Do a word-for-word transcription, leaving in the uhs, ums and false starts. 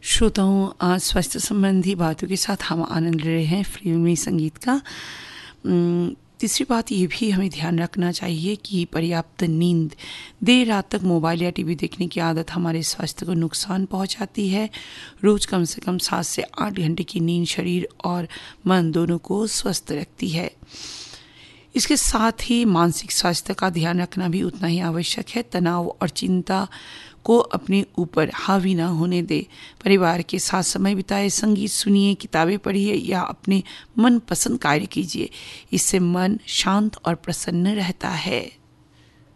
श्रोताओं, आज स्वास्थ्य संबंधी बातों के साथ हम आनंद ले रहे हैं फिल्मी संगीत का। उम, तीसरी बात ये भी हमें ध्यान रखना चाहिए कि पर्याप्त नींद, देर रात तक मोबाइल या टीवी देखने की आदत हमारे स्वास्थ्य को नुकसान पहुंचाती है। रोज़ कम से कम सात से आठ घंटे की नींद शरीर और मन दोनों को स्वस्थ रखती है। इसके साथ ही मानसिक स्वास्थ्य का ध्यान रखना भी उतना ही आवश्यक है। तनाव और चिंता को अपने ऊपर हावी ना होने दे। परिवार के साथ समय बिताए, संगीत सुनिए, किताबें पढ़िए या अपने मनपसंद कार्य कीजिए। इससे मन शांत और प्रसन्न रहता है।